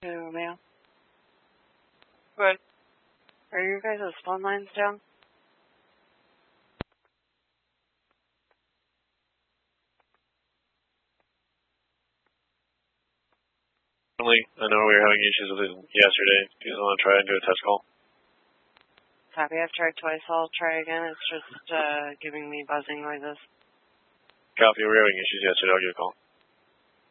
Romeo. What? Are your guys' phone lines down? I know we were having issues with it yesterday. Do you want to try and do a test call? Copy, I've tried twice. I'll try again. It's just giving me buzzing noises. Copy, we were having issues yesterday. I'll give you a call.